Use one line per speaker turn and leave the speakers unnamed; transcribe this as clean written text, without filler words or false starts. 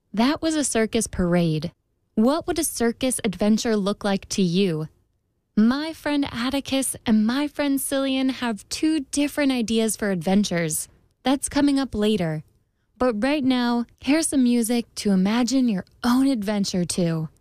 That was a circus parade. What would a circus adventure look like to you? My friend Atticus and my friend Cillian have two different ideas for adventures. That's coming up later. But right now, here's some music to imagine your own adventure to.